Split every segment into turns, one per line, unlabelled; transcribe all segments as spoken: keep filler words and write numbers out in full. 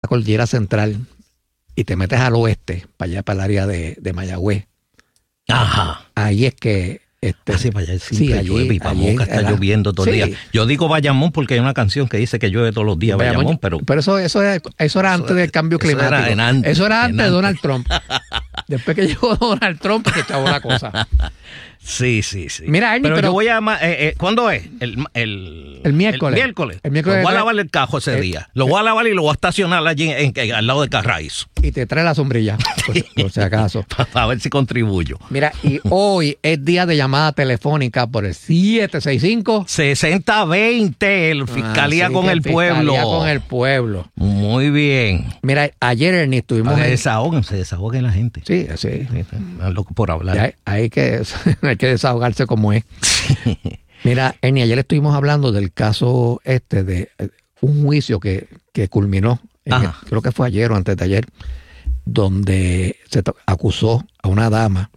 cordillera central y te metes al oeste, para allá, para el área de, de Mayagüez.
Ajá.
Ahí es que... Este,
ah, sí, para allá
sí,
siempre
allí,
llueve y para
allí,
Moca está
la,
lloviendo todo
sí.
el día. Yo digo Bayamón porque hay una canción que dice que llueve todos los días Bayamón, Bayamón pero...
Pero eso, eso, eso era eso antes del cambio
eso
climático.
Era en antes,
eso era antes
en
de Donald Trump. Después que llegó Donald Trump, se echó la cosa.
Sí, sí, sí.
Mira, Ernie,
pero,
pero
yo voy a... Eh, eh, ¿Cuándo es? El, el,
el miércoles.
El miércoles.
El miércoles.
Lo voy a lavar el cajo ese
eh,
día. Lo voy a lavar y lo voy a estacionar allí en, en, al lado de Carraízo.
Y te trae la sombrilla, por, por si acaso.
Para ver si contribuyo.
Mira, y hoy es día de llamada telefónica por el siete seis cinco
sesenta veinte, el Fiscalía
ah, sí,
con el, el Pueblo.
Fiscalía con el Pueblo.
Muy bien.
Mira, ayer, Ernie, estuvimos...
Se desahogan, se desahogan la gente.
Sí, sí.
Es loco por hablar.
Hay, hay, que, hay que desahogarse como es. Mira, Ernie, ayer estuvimos hablando del caso este de un juicio que, que culminó, en el, creo que fue ayer o antes de ayer, donde se acusó a una dama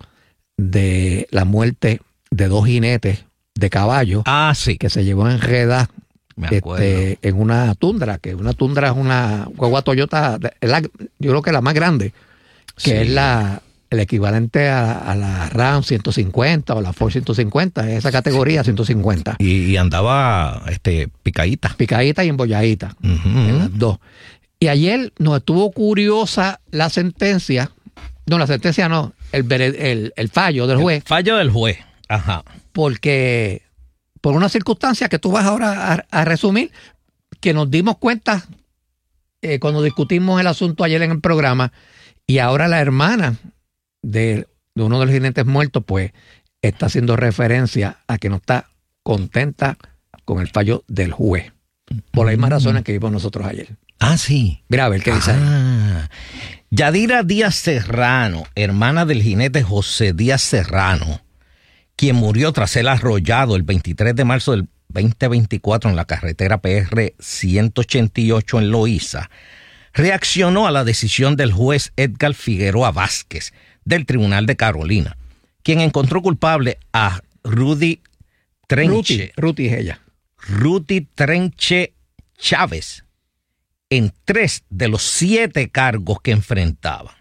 de la muerte de dos jinetes de caballo
ah, sí.
que se llevó enredada este, en una tundra, que una tundra es una guagua Toyota, la, yo creo que la más grande, que sí. es la el equivalente a, a la RAM ciento cincuenta o la Ford ciento cincuenta, esa categoría ciento cincuenta.
Y, y andaba este, picadita.
Picadita y embolladita, uh-huh. en las dos. Y ayer nos estuvo curiosa la sentencia, no, la sentencia no, el, el, el fallo del juez.
El fallo del juez, ajá.
Porque por una circunstancia que tú vas ahora a, a resumir, que nos dimos cuenta eh, cuando discutimos el asunto ayer en el programa, y ahora la hermana de, de uno de los jinetes muertos, pues está haciendo referencia a que no está contenta con el fallo del juez, por las mismas razones que vimos nosotros ayer.
Ah, sí.
Mira, a ver qué dice
ah. ahí. Yadira Díaz Serrano, hermana del jinete José Díaz Serrano, quien murió tras ser arrollado el veintitrés de marzo del veinte veinticuatro en la carretera P R ciento ochenta y ocho en Loíza, reaccionó a la decisión del juez Edgar Figueroa Vázquez del Tribunal de Carolina, quien encontró culpable a Rudy Trenche.
Ruti es ella.
Rudy Trenche Chávez en tres de los siete cargos que enfrentaba.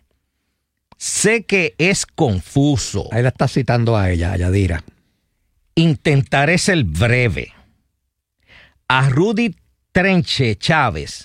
Sé que es confuso.
Ahí la está citando a ella, a Yadira.
Intentaré ser breve. A Rudy Trenche Chávez,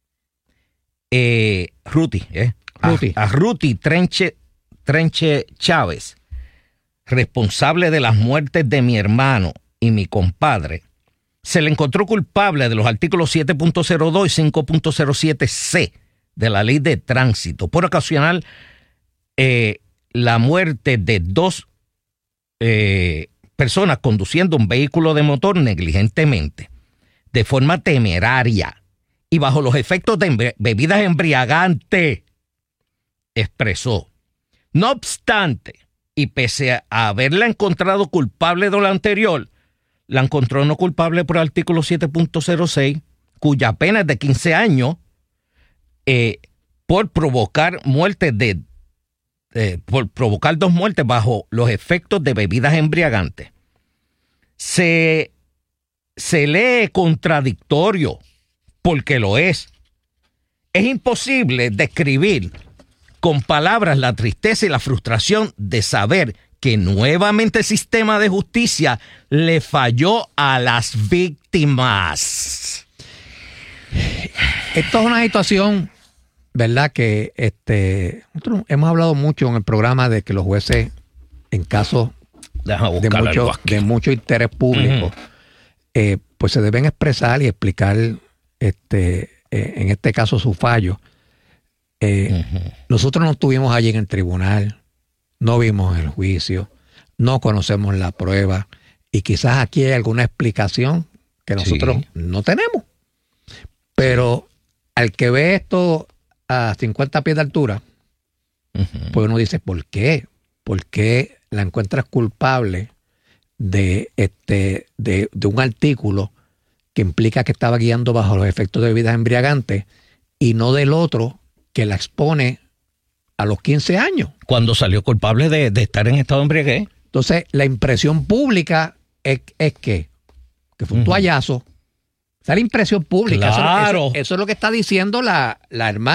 eh, Ruti, eh,
Ruti.
A, a Ruti Trenche, Trenche Chávez, responsable de las muertes de mi hermano y mi compadre, se le encontró culpable de los artículos siete punto cero dos y cinco punto cero siete ce de la Ley de Tránsito por ocasionar eh, la muerte de dos eh, personas conduciendo un vehículo de motor negligentemente, de forma temeraria y bajo los efectos de bebidas embriagantes, expresó. No obstante, y pese a haberla encontrado culpable de lo anterior, la encontró no culpable por el artículo siete punto cero seis, cuya pena es de quince años, eh, por provocar muertes de, eh, por provocar dos muertes bajo los efectos de bebidas embriagantes. Se, se lee contradictorio, porque lo es. Es imposible describir con palabras la tristeza y la frustración de saber que nuevamente el sistema de justicia le falló a las víctimas.
Esto es una situación, ¿verdad? Que este, nosotros hemos hablado mucho en el programa de que los jueces, en casos de mucho, de mucho interés público, uh-huh. eh, pues se deben expresar y explicar, este, eh, en este caso, su fallo. Eh, uh-huh. Nosotros no estuvimos allí en el tribunal, no vimos el juicio, no conocemos la prueba y quizás aquí hay alguna explicación que nosotros sí. no tenemos. Pero sí. al que ve esto a cincuenta pies de altura, uh-huh. pues uno dice, ¿por qué? ¿Por qué la encuentras culpable de, este, de, de un artículo que implica que estaba guiando bajo los efectos de bebidas embriagantes y no del otro que la expone a los quince años?
Cuando salió culpable de, de estar en estado de embriaguez.
Entonces, la impresión pública es, es que, que fue un uh-huh. toallazo. Esa es la impresión pública.
Claro.
Eso, eso, eso es lo que está diciendo la, la hermana.